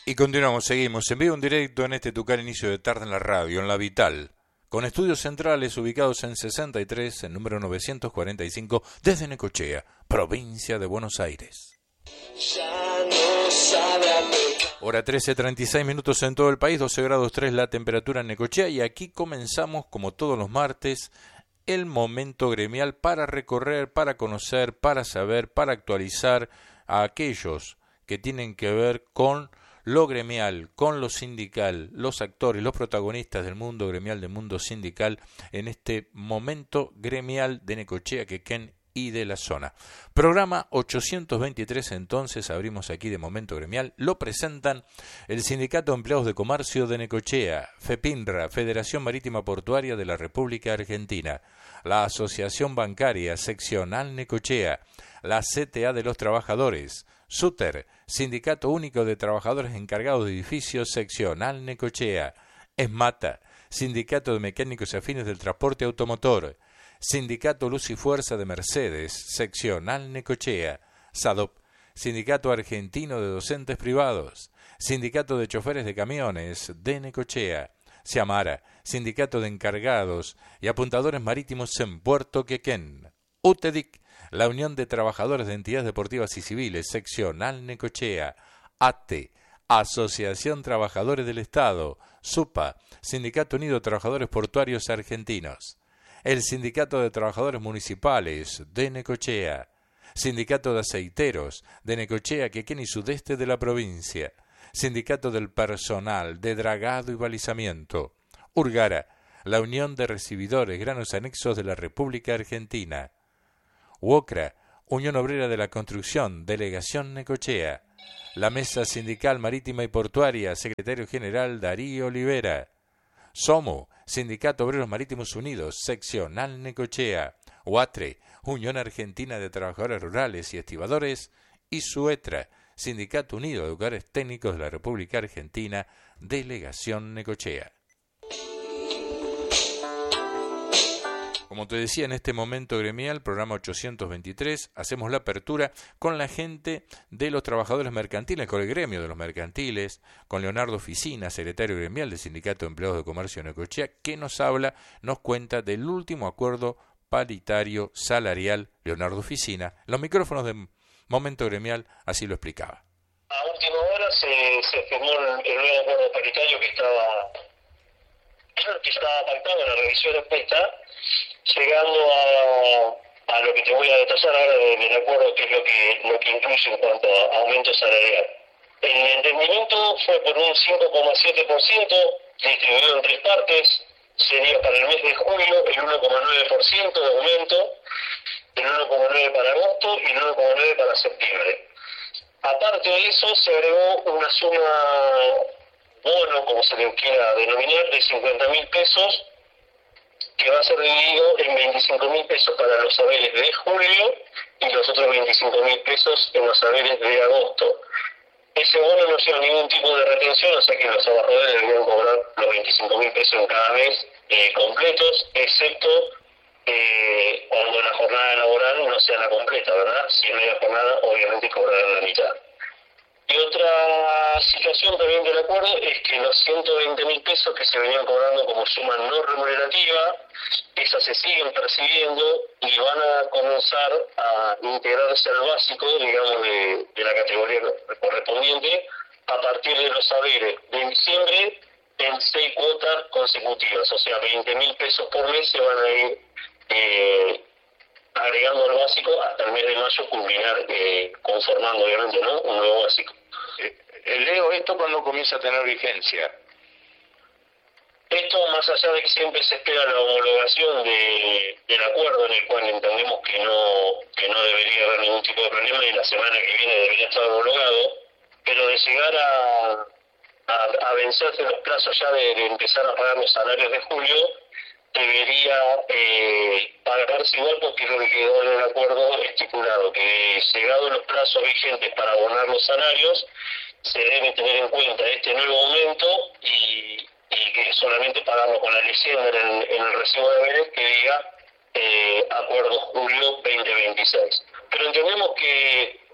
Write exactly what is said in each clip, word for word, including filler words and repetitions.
Y continuamos, seguimos en vivo en directo en este Tucar inicio de tarde en la radio, en La Vital, con estudios centrales ubicados en sesenta y tres, en número novecientos cuarenta y cinco, desde Necochea, provincia de Buenos Aires. Hora trece, treinta y seis minutos en todo el país, doce grados tres la temperatura en Necochea, y aquí comenzamos, como todos los martes, el momento gremial para recorrer, para conocer, para saber, para actualizar a aquellos que tienen que ver con lo gremial, con lo sindical, los actores, los protagonistas del mundo gremial, del mundo sindical, en este momento gremial de Necochea, Quequén y de la zona. Programa ochocientos veintitrés, entonces, abrimos aquí de momento gremial. Lo presentan el Sindicato de Empleados de Comercio de Necochea, FEPINRA, Federación Marítima Portuaria de la República Argentina, la Asociación Bancaria Seccional Necochea, la C T A de los Trabajadores, SUTER, Sindicato Único de Trabajadores Encargados de Edificios Seccional Necochea, ESMATA, Sindicato de Mecánicos y Afines del Transporte Automotor, Sindicato Luz y Fuerza de Mercedes, Seccional Necochea, SADOP, Sindicato Argentino de Docentes Privados, Sindicato de Choferes de Camiones de Necochea, SIAMARA, Sindicato de Encargados y Apuntadores Marítimos en Puerto Quequén, UTEDIC, la Unión de Trabajadores de Entidades Deportivas y Civiles, Seccional Necochea, ATE, Asociación Trabajadores del Estado, SUPA, Sindicato Unido de Trabajadores Portuarios Argentinos, el Sindicato de Trabajadores Municipales de Necochea, Sindicato de Aceiteros de Necochea, Quequén y Sudeste de la provincia, Sindicato del Personal de Dragado y Balizamiento, URGARA, la Unión de Recibidores Granos Anexos de la República Argentina, UOCRA, Unión Obrera de la Construcción, Delegación Necochea, la Mesa Sindical Marítima y Portuaria, Secretario General Darío Olivera, SOMO, Sindicato Obreros Marítimos Unidos, Seccional Necochea, UATRE, Unión Argentina de Trabajadores Rurales y Estibadores, y SUETRA, Sindicato Unido de Educadores Técnicos de la República Argentina, Delegación Necochea. Como te decía, en este momento gremial, programa ochocientos veintitrés, hacemos la apertura con la gente de los trabajadores mercantiles, con el gremio de los mercantiles, con Leonardo Ficina, secretario gremial del Sindicato de Empleados de Comercio de Necochea, que nos habla, nos cuenta del último acuerdo paritario salarial. Leonardo Ficina, los micrófonos de momento gremial, así lo explicaba. A última hora se, se firmó el, el nuevo acuerdo paritario que estaba, que estaba pactado en la revisión expuesta, llegando a, a lo que te voy a detallar ahora del acuerdo, que es lo que, lo que incluye en cuanto a aumento salarial. El entendimiento fue por un cinco coma siete por ciento, distribuido en tres partes. Sería para el mes de julio el uno coma nueve por ciento de aumento, el uno coma nueve por ciento para agosto y el uno coma nueve por ciento para septiembre. Aparte de eso, se agregó una suma bono, como se le quiera denominar, de cincuenta mil pesos, que va a ser dividido en veinticinco mil pesos para los saberes de julio y los otros veinticinco mil pesos en los saberes de agosto. Ese bono no lleva ningún tipo de retención, o sea que los trabajadores deberían cobrar los veinticinco mil pesos en cada mes eh, completos, excepto eh, cuando la jornada laboral no sea la completa, ¿verdad? Si es media jornada, obviamente cobrarán la mitad. Y otra situación también del acuerdo es que los ciento veinte mil pesos que se venían cobrando como suma no remunerativa, esas se siguen percibiendo y van a comenzar a integrarse al básico, digamos, de, de la categoría correspondiente a partir de los saberes de diciembre en seis cuotas consecutivas, o sea, veinte mil pesos por mes se van a ir eh, agregando al básico hasta el mes de mayo culminar eh, conformando obviamente, ¿no?, un nuevo básico. Eh, Leo, ¿esto cuándo comienza a tener vigencia? Esto, más allá de que siempre se espera la homologación de, del acuerdo, en el cual entendemos que no que no debería haber ningún tipo de problema y la semana que viene debería estar homologado, pero de llegar a, a, a vencerse los plazos ya de, de empezar a pagar los salarios de julio, debería eh, pagarse igual, porque es lo que quedó en el acuerdo estipulado, que llegados los plazos vigentes para abonar los salarios, se debe tener en cuenta este nuevo aumento y, y que solamente pagarlo con la leyenda en, en el recibo de haberes que diga eh, acuerdo julio veinte veintiséis. Pero entendemos que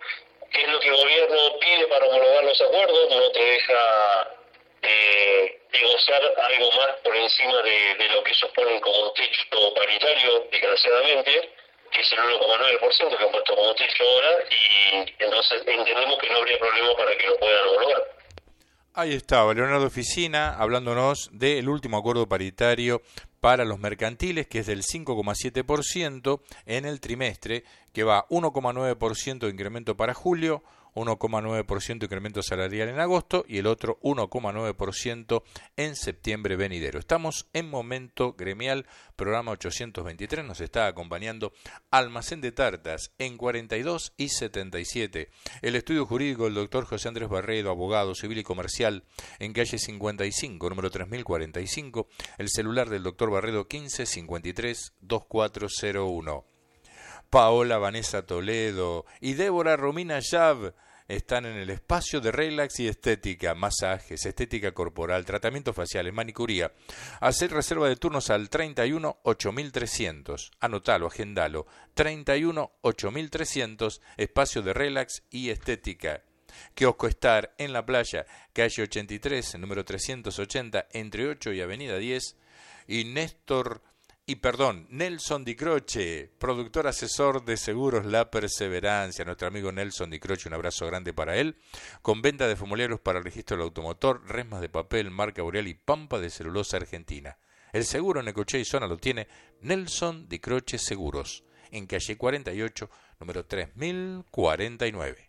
qué es lo que el gobierno pide para homologar los acuerdos, no te deja eh, negociar algo más por encima de, de lo que ellos ponen como techo paritario, desgraciadamente, que es el uno coma nueve por ciento que han puesto como techo ahora, y entonces entendemos que no habría problema para que lo puedan homologar. Ahí estaba Leonardo Ficina hablándonos del último acuerdo paritario para los mercantiles, que es del cinco coma siete por ciento en el trimestre, que va uno coma nueve por ciento de incremento para julio, uno coma nueve por ciento de incremento salarial en agosto y el otro uno coma nueve por ciento en septiembre venidero. Estamos en Momento Gremial, programa ochocientos veintitrés, nos está acompañando Almacén de Tartas en cuarenta y dos y setenta y siete. El estudio jurídico del doctor José Andrés Barredo, abogado civil y comercial, en calle cincuenta y cinco, número tres mil cuarenta y cinco. El celular del doctor Barredo quince cincuenta y tres veinticuatro cero uno. Paola Vanessa Toledo y Débora Romina Yav están en el espacio de relax y estética, masajes, estética corporal, tratamientos faciales, manicuría. Hacer reserva de turnos al treinta y uno ocho mil trescientos. Anotalo, agendalo. treinta y uno ocho mil trescientos, espacio de relax y estética. Kiosco Estar en la playa, calle ochenta y tres, número trescientos ochenta, entre ocho y avenida diez. Y Néstor... Y perdón, Nelson Di Croce, productor asesor de seguros La Perseverancia, nuestro amigo Nelson Di Croce, un abrazo grande para él, con venta de formuleros para el registro del automotor, resmas de papel, marca Boreal y pampa de celulosa argentina. El seguro en Necochea y zona lo tiene Nelson Di Croce Seguros, en calle cuarenta y ocho, número tres mil cuarenta y nueve.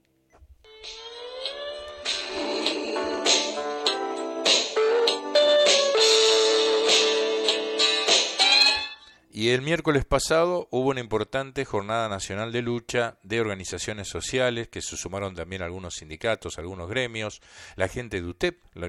Y el miércoles pasado hubo una importante jornada nacional de lucha de organizaciones sociales, que se sumaron también algunos sindicatos, algunos gremios, la gente de U T E P, la